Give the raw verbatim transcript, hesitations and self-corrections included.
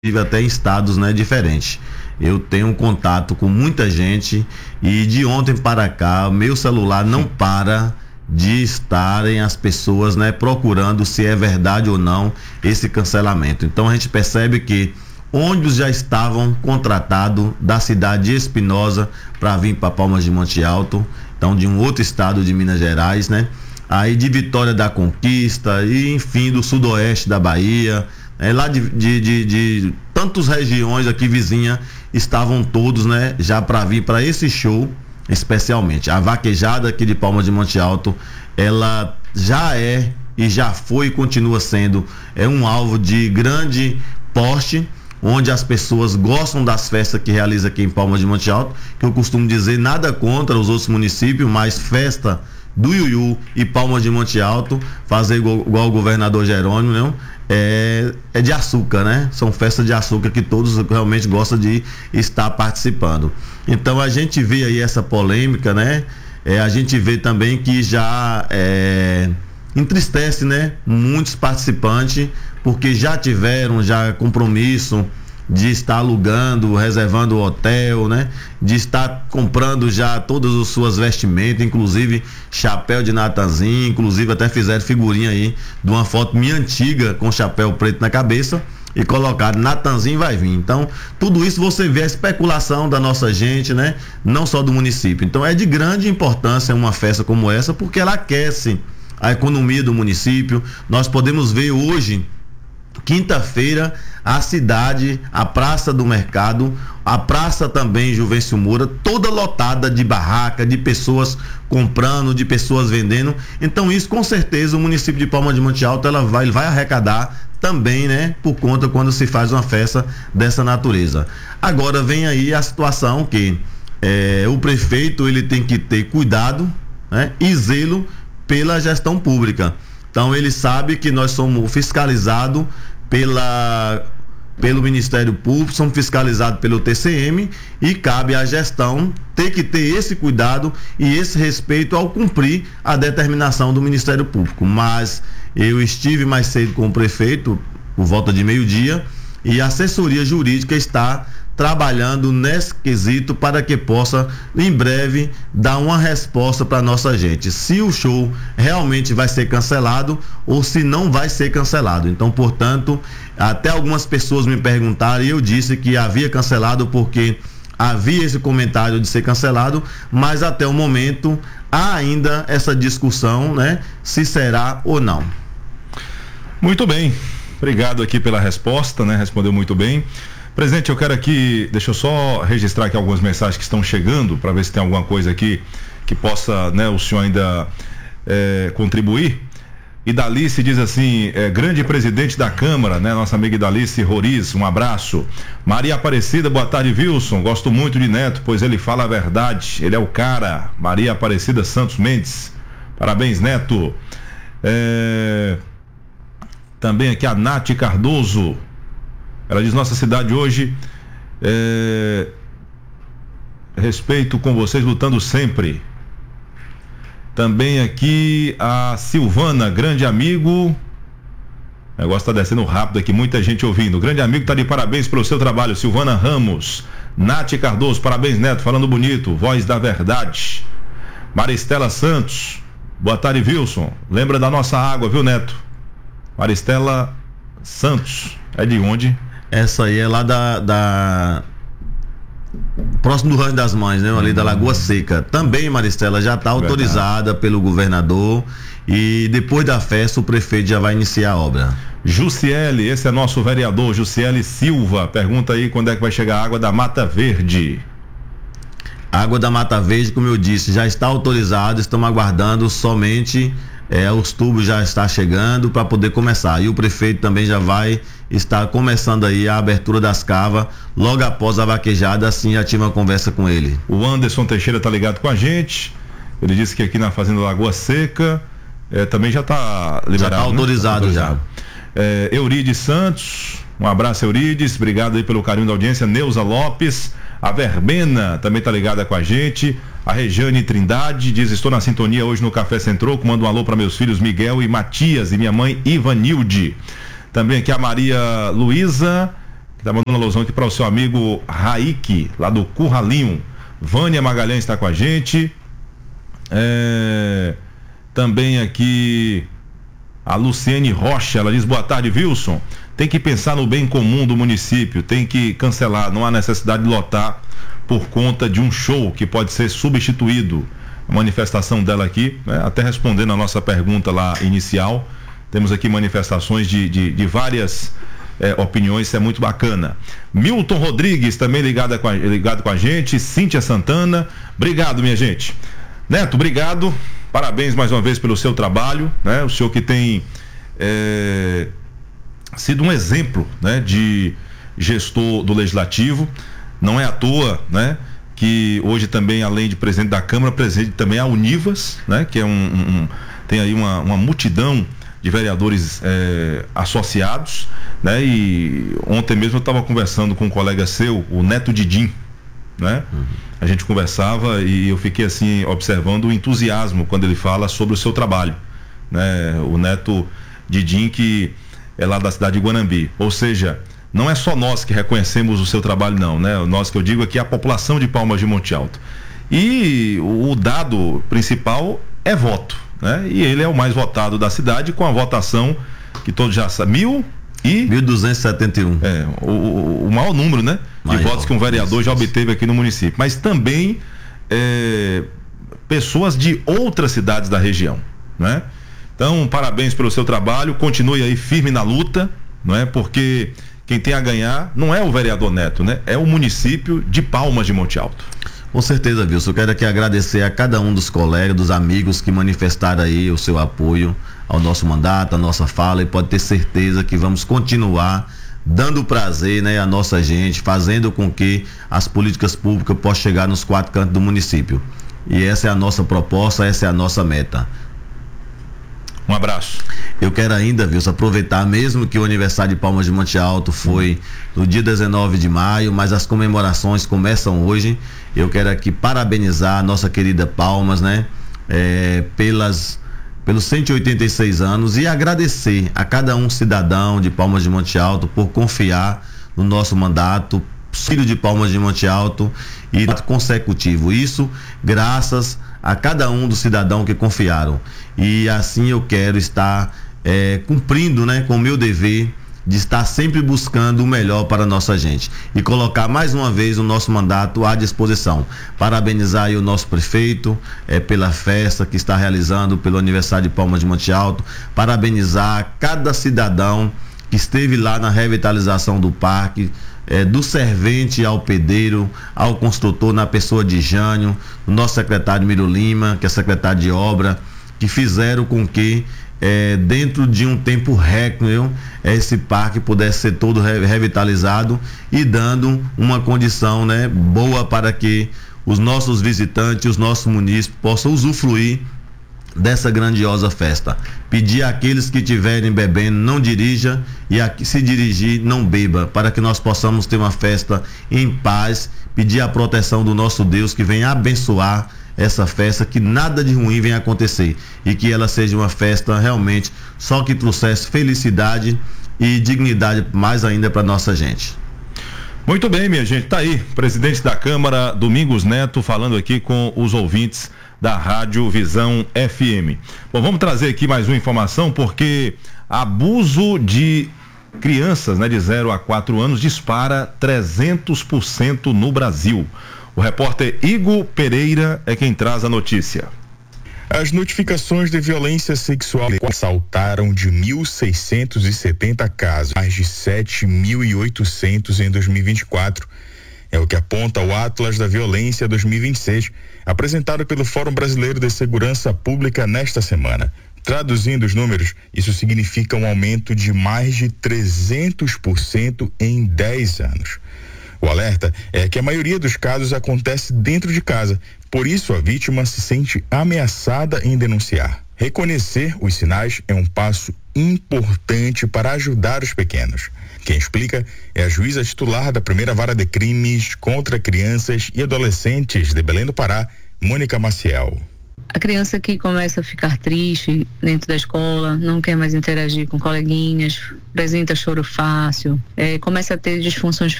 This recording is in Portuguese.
até em estados, né, diferentes. Eu tenho contato com muita gente e de ontem para cá, meu celular não para de estarem as pessoas, né, procurando se é verdade ou não esse cancelamento. Então a gente percebe que ônibus já estavam contratados da cidade de Espinosa para vir para Palmas de Monte Alto, então de um outro estado de Minas Gerais, né? Aí de Vitória da Conquista e enfim do sudoeste da Bahia, é, lá de, de, de, de tantas regiões aqui vizinhas estavam todos, né, já para vir para esse show especialmente. A vaquejada aqui de Palmas de Monte Alto, ela já é e já foi e continua sendo é um alvo de grande porte, onde as pessoas gostam das festas que realiza aqui em Palmas de Monte Alto, que eu costumo dizer nada contra os outros municípios, mas festa do Iuiú e Palmas de Monte Alto, fazer igual, igual o governador Jerônimo, não? É, é de açúcar, né? São festas de açúcar que todos realmente gostam de estar participando. Então a gente vê aí essa polêmica, né? É, a gente vê também que já é, entristece, né, muitos participantes, porque já tiveram já compromisso de estar alugando, reservando o hotel, né? De estar comprando já todas as suas vestimentas, inclusive chapéu de Natanzinho, inclusive até fizeram figurinha aí de uma foto minha antiga com chapéu preto na cabeça e colocaram Natanzinho vai vir. Então, tudo isso você vê a especulação da nossa gente, né? Não só do município. Então, é de grande importância uma festa como essa, porque ela aquece a economia do município. Nós podemos ver hoje, quinta-feira, a cidade, a Praça do Mercado, a praça também Juvencio Moura, toda lotada de barraca, de pessoas comprando, de pessoas vendendo. Então isso com certeza o município de Palmas de Monte Alto ela vai, ele vai arrecadar também, né, por conta quando se faz uma festa dessa natureza. Agora vem aí a situação que é, o prefeito ele tem que ter cuidado, né, e zelo pela gestão pública. Então ele sabe que nós somos fiscalizados pela, pelo Ministério Público, somos fiscalizados pelo T C M e cabe à gestão ter que ter esse cuidado e esse respeito ao cumprir a determinação do Ministério Público. Mas eu estive mais cedo com o prefeito, por volta de meio-dia, e a assessoria jurídica está trabalhando nesse quesito para que possa em breve dar uma resposta para nossa gente, se o show realmente vai ser cancelado ou se não vai ser cancelado. Então, portanto, até algumas pessoas me perguntaram e eu disse que havia cancelado porque havia esse comentário de ser cancelado, mas até o momento há ainda essa discussão, né, se será ou não. Muito bem, obrigado aqui pela resposta, né, respondeu muito bem. Presidente, eu quero aqui, deixa eu só registrar aqui algumas mensagens que estão chegando para ver se tem alguma coisa aqui que possa, né, o senhor ainda é, contribuir. Idalice diz assim, é, grande presidente da Câmara, né, nossa amiga Idalice Roriz, um abraço. Maria Aparecida, boa tarde, Wilson, gosto muito de Neto, pois ele fala a verdade, ele é o cara. Maria Aparecida Santos Mendes, parabéns, Neto. É, também aqui a Nath Cardoso, ela diz, nossa cidade hoje, é, respeito com vocês, lutando sempre. Também aqui a Silvana, grande amigo, o negócio está descendo rápido aqui, muita gente ouvindo. Grande amigo, tá de parabéns pelo seu trabalho, Silvana Ramos. Nath Cardoso, parabéns, Neto, falando bonito, voz da verdade. Maristela Santos, boa tarde, Wilson, lembra da nossa água, viu, Neto? Maristela Santos, é de onde? Essa aí é lá da, da... próximo do Rancho das Mães, né? Ali uhum. da Lagoa Seca. Também, Maristela, já está autorizada pelo governador e depois da festa o prefeito já vai iniciar a obra. Jussiele, esse é nosso vereador, Jussiele Silva, pergunta aí quando é que vai chegar a água da Mata Verde. Água da Mata Verde, como eu disse, já está autorizada, estamos aguardando somente... É, os tubos já está chegando para poder começar. E o prefeito também já vai estar começando aí a abertura das cavas logo após a vaquejada, assim já tive uma conversa com ele. O Anderson Teixeira tá ligado com a gente. Ele disse que aqui na Fazenda Lagoa Seca é, também já está liberado. Já está autorizado, né? já. É, Eurides Santos, um abraço, Eurides, obrigado aí pelo carinho da audiência. Neuza Lopes, a Verbena também tá ligada com a gente. A Rejane Trindade diz, estou na sintonia hoje no Café Centro, mando um alô para meus filhos Miguel e Matias e minha mãe Ivanilde. Também aqui a Maria Luísa, Tá mandando uma alusão aqui para o seu amigo Raik, lá do Curralinho. Vânia Magalhães está com a gente. É, também aqui a Luciene Rocha, ela diz: boa tarde, Wilson. Tem que pensar no bem comum do município, tem que cancelar, não há necessidade de lotar por conta de um show que pode ser substituído. A manifestação dela aqui, né, até respondendo a nossa pergunta lá inicial, temos aqui manifestações de, de, de várias é, opiniões, isso é muito bacana. Milton Rodrigues também ligado com a, ligado com a gente, Cíntia Santana, obrigado, minha gente. Neto, obrigado, parabéns mais uma vez pelo seu trabalho, né? O senhor que tem é, sido um exemplo, né, de gestor do Legislativo, não é à toa, né, que hoje também, além de presidente da Câmara, preside também a Univas, né, que é um, um tem aí uma, uma multidão de vereadores é, associados, né, e ontem mesmo eu estava conversando com um colega seu, o Neto Didim, né, uhum. A gente conversava e eu fiquei assim observando o entusiasmo quando ele fala sobre o seu trabalho, né, o Neto Didim, que é lá da cidade de Guanambi, ou seja, não é só nós que reconhecemos o seu trabalho, não, né? Nós que eu digo aqui é a população de Palmas de Monte Alto. E o dado principal é voto, né? E ele é o mais votado da cidade, com a votação que todos já sabem, mil e... mil duzentos e setenta e um. É, o, o maior número, né? De maior, votos que um vereador já obteve aqui no município. Mas também é, pessoas de outras cidades da região, né? Então, parabéns pelo seu trabalho, continue aí firme na luta, não é? Porque quem tem a ganhar não é o vereador Neto, né? É o município de Palmas de Monte Alto. Com certeza, Wilson. Eu quero aqui agradecer a cada um dos colegas, dos amigos que manifestaram aí o seu apoio ao nosso mandato, à nossa fala, e pode ter certeza que vamos continuar dando prazer, né, à nossa gente, fazendo com que as políticas públicas possam chegar nos quatro cantos do município. E essa é a nossa proposta, essa é a nossa meta. Um abraço. Eu quero ainda, Wilson, aproveitar, mesmo que o aniversário de Palmas de Monte Alto foi no dia dezenove de maio, mas as comemorações começam hoje. Eu quero aqui parabenizar a nossa querida Palmas, né, é, pelas, pelos cento e oitenta e seis anos, e agradecer a cada um cidadão de Palmas de Monte Alto por confiar no nosso mandato, filho de Palmas de Monte Alto, e consecutivo. Isso graças a cada um dos cidadãos que confiaram. E assim eu quero estar é, cumprindo, né, com o meu dever de estar sempre buscando o melhor para a nossa gente e colocar mais uma vez o nosso mandato à disposição. Parabenizar aí o nosso prefeito é, pela festa que está realizando, pelo aniversário de Palmas de Monte Alto. Parabenizar cada cidadão que esteve lá na revitalização do parque, É, do servente ao pedreiro, ao construtor, na pessoa de Jânio, o nosso secretário Miro Lima, que é secretário de obra, que fizeram com que é, dentro de um tempo recorde esse parque pudesse ser todo re- revitalizado e dando uma condição, né, boa para que os nossos visitantes, os nossos munícipes possam usufruir dessa grandiosa festa. Pedir àqueles que estiverem bebendo, não dirija, e a, se dirigir, não beba, para que nós possamos ter uma festa em paz. Pedir a proteção do nosso Deus, que venha abençoar essa festa, que nada de ruim venha acontecer e que ela seja uma festa realmente só que trouxesse felicidade e dignidade mais ainda para nossa gente. Muito bem, minha gente, tá aí, presidente da Câmara, Domingos Neto, falando aqui com os ouvintes da Rádio Visão F M. Bom, vamos trazer aqui mais uma informação, porque abuso de crianças, né, de zero a quatro anos dispara trezentos por cento no Brasil. O repórter Igor Pereira é quem traz a notícia. As notificações de violência sexual saltaram de mil seiscentos e setenta casos, mais de sete mil e oitocentos em dois mil e vinte e quatro. É o que aponta o Atlas da Violência dois mil e vinte e seis, apresentado pelo Fórum Brasileiro de Segurança Pública nesta semana. Traduzindo os números, isso significa um aumento de mais de trezentos por cento em dez anos. O alerta é que a maioria dos casos acontece dentro de casa, por isso a vítima se sente ameaçada em denunciar. Reconhecer os sinais é um passo importante para ajudar os pequenos. Quem explica é a juíza titular da primeira vara de crimes contra crianças e adolescentes de Belém do Pará, Mônica Maciel. A criança que começa a ficar triste dentro da escola, não quer mais interagir com coleguinhas, apresenta choro fácil, é, começa a ter disfunções